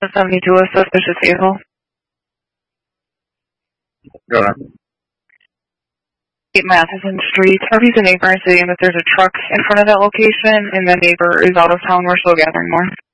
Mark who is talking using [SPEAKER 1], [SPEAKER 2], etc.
[SPEAKER 1] 72, a suspicious vehicle.
[SPEAKER 2] Go on.
[SPEAKER 1] 8 Matheson Street. Harvey's a neighbor saying that there's a truck in front of that location, and the neighbor is out of town. We're still gathering more.